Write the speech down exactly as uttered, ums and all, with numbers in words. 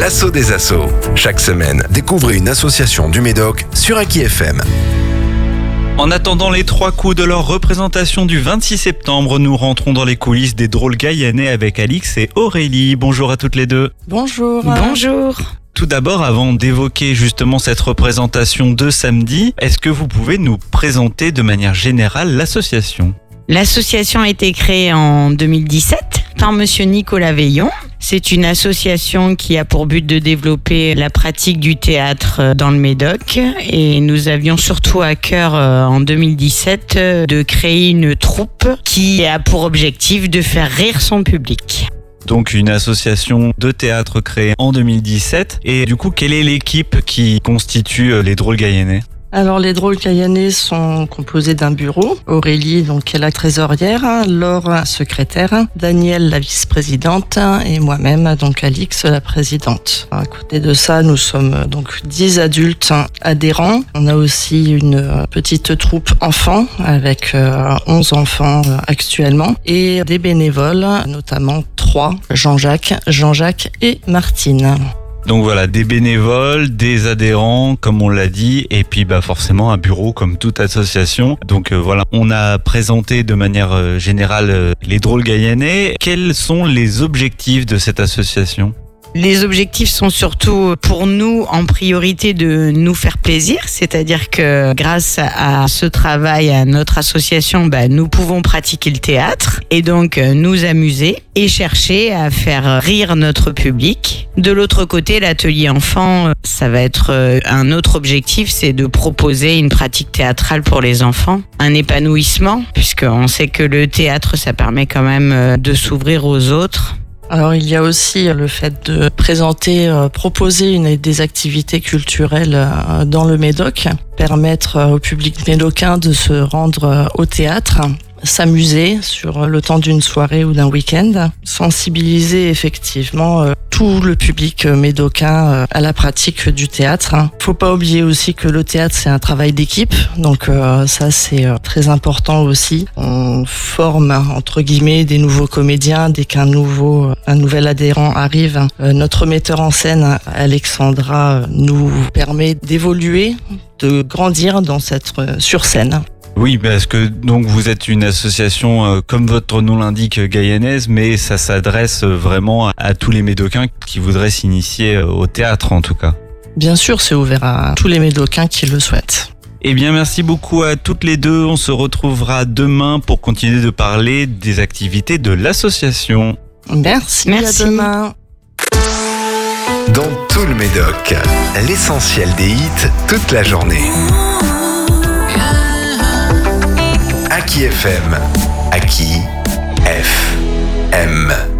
L'assaut des assos. Chaque semaine, découvrez une association du Médoc sur Aki F M. En attendant les trois coups de leur représentation du vingt-six septembre, nous rentrons dans les coulisses des drôles gaillanais avec Alix et Aurélie. Bonjour à toutes les deux. Bonjour. Bonjour. Tout d'abord, avant d'évoquer justement cette représentation de samedi, est-ce que vous pouvez nous présenter de manière générale l'association ? L'association a été créée en deux mille dix-sept par monsieur Nicolas Veillon. C'est une association qui a pour but de développer la pratique du théâtre dans le Médoc et nous avions surtout à cœur en deux mille dix-sept de créer une troupe qui a pour objectif de faire rire son public. Donc une association de théâtre créée en deux mille dix-sept. Et du coup, quelle est l'équipe qui constitue les drôles gaillanais ? Alors les drôles gaillanais sont composés d'un bureau. Aurélie, donc, qui est la trésorière, Laure, secrétaire, Danielle, la vice-présidente, et moi-même, donc Alix, la présidente. À côté de ça, nous sommes donc dix adultes adhérents. On a aussi une petite troupe enfants avec onze enfants actuellement et des bénévoles, notamment trois, Jean-Jacques, Jean-Jacques et Martine. Donc voilà, des bénévoles, des adhérents, comme on l'a dit, et puis bah forcément un bureau comme toute association. Donc euh, voilà, on a présenté de manière euh, générale euh, les drôles gaillanais. Quels sont les objectifs de cette association ? Les objectifs sont surtout pour nous en priorité de nous faire plaisir, c'est-à-dire que grâce à ce travail, à notre association, bah, nous pouvons pratiquer le théâtre et donc nous amuser et chercher à faire rire notre public. De l'autre côté, l'atelier enfant, ça va être un autre objectif, c'est de proposer une pratique théâtrale pour les enfants, un épanouissement, puisqu'on sait que le théâtre, ça permet quand même de s'ouvrir aux autres. Alors il y a aussi le fait de présenter, euh, proposer une, des activités culturelles euh, dans le Médoc, permettre euh, au public médocain de se rendre euh, au théâtre, s'amuser sur le temps d'une soirée ou d'un week-end, sensibiliser effectivement euh, tout le public médocain euh, à la pratique du théâtre. Faut pas oublier aussi que le théâtre c'est un travail d'équipe, donc euh, ça c'est euh, très important aussi. On forme entre guillemets des nouveaux comédiens dès qu'un nouveau, un nouvel adhérent arrive. Euh, notre metteur en scène Alexandra nous permet d'évoluer, de grandir dans cette euh, sur scène. Oui, parce que donc vous êtes une association, euh, comme votre nom l'indique, gaillanaise, mais ça s'adresse vraiment à, à tous les Médocains qui voudraient s'initier au théâtre en tout cas. Bien sûr, c'est ouvert à tous les Médocains qui le souhaitent. Eh bien, merci beaucoup à toutes les deux. On se retrouvera demain pour continuer de parler des activités de l'association. Merci, Merci. À demain. Dans tout le Médoc, l'essentiel des hits toute la journée. Aki F M. Aki F M.